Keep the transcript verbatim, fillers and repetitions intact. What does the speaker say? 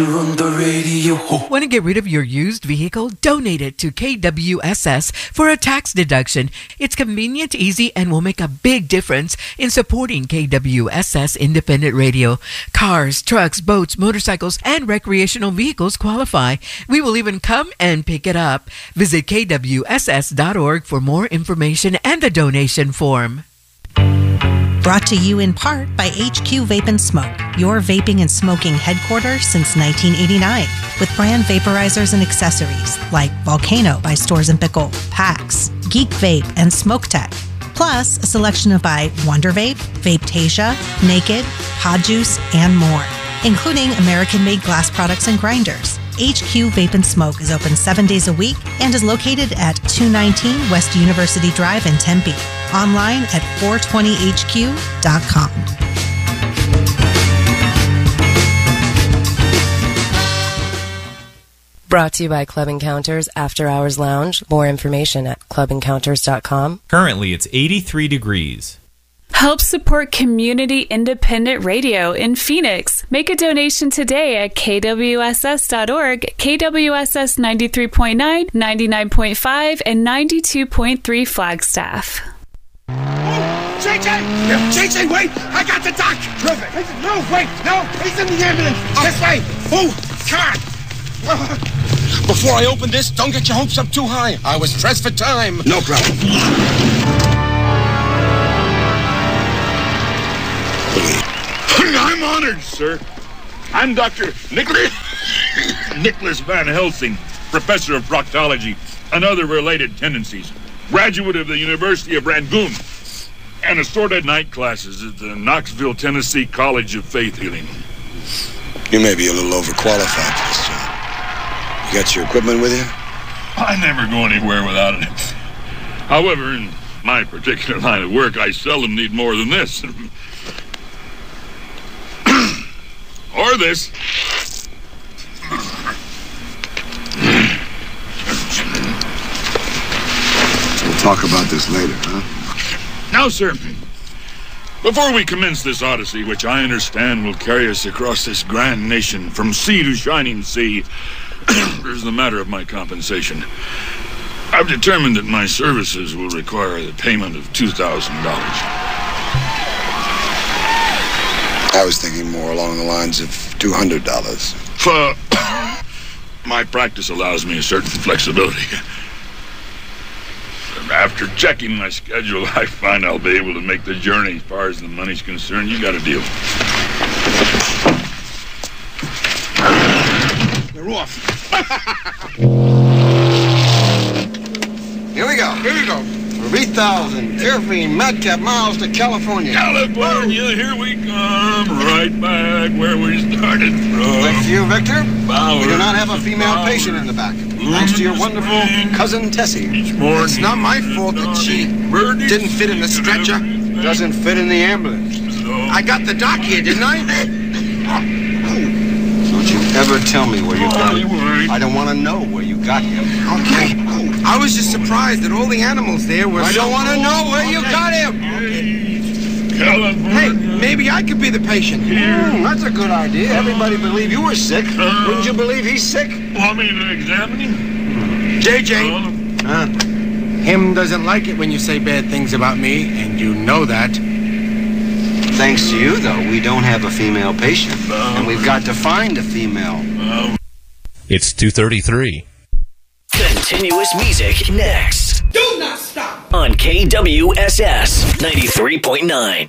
On the radio. Want to get rid of your used vehicle? Donate it to K W S S for a tax deduction. It's convenient, easy, and will make a big difference in supporting K W S S Independent Radio. Cars, trucks, boats, motorcycles, and recreational vehicles qualify. We will even come and pick it up. Visit K W S S dot org for more information and the donation form. Brought to you in part by H Q Vape and Smoke, your vaping and smoking headquarters since nineteen eighty-nine, with brand vaporizers and accessories like Volcano by Stores and Pickle, Pax, Geek Vape, and Smoke Tech. Plus, a selection of by Wonder Vape, Vapetasia, Naked, Pod Juice, and more, including American-made glass products and grinders. H Q Vape and Smoke is open seven days a week and is located at two nineteen West University Drive in Tempe. Online at four twenty H Q dot com. Brought to you by Club Encounters After Hours Lounge. More information at club encounters dot com. Currently, it's eighty-three degrees. Help support community independent radio in Phoenix. Make a donation today at K W S S dot org, K W S S ninety-three point nine, ninety-nine point five, and ninety-two point three Flagstaff. Oh, J J! J J, wait! I got the doc! Perfect. No, wait! No! He's in the ambulance! Oh. This way! Oh, God! Before I open this, don't get your hopes up too high. I was pressed for time. No problem. I'm honored, sir. I'm Doctor Nicholas Nicholas Van Helsing, professor of proctology and other related tendencies, graduate of the University of Rangoon, and assorted night classes at the Knoxville, Tennessee College of Faith Healing. You may be a little overqualified for this job. You got your equipment with you? I never go anywhere without it. However, in my particular line of work, I seldom need more than this. Or this. We'll talk about this later, huh? Now, sir, before we commence this odyssey, which I understand will carry us across this grand nation from sea to shining sea, there's the matter of my compensation. I've determined that my services will require the payment of two thousand dollars. I was thinking more along the lines of two hundred dollars. Uh, my practice allows me a certain flexibility. After checking my schedule, I find I'll be able to make the journey as far as the money's concerned. You got a deal. You're off. Here we go. Here we go. three thousand Airframe Madcap miles to California. California, here we come. Right back where we started from. Thanks to you, Victor. Bowers, we do not have a female Bowers. patient in the back. Thanks to your wonderful cousin Tessie. It's not my fault that she didn't fit in the stretcher. Doesn't fit in the ambulance. I got the doc here, didn't I? Don't you ever tell me where you got him. I don't want to know where you got him. Okay. I was just surprised that all the animals there were. I so don't want to know where okay. you got him. Okay. Hey, maybe I could be the patient. Mm, that's a good idea. Everybody believe you were sick. Uh, Wouldn't you believe he's sick? Want me to examine him? J J. Huh? Him doesn't like it when you say bad things about me, and you know that. Thanks to you, though, we don't have a female patient. Uh, and we've got to find a female. Uh, it's two thirty-three. Continuous music next. Do not stop! On K W S S ninety-three point nine.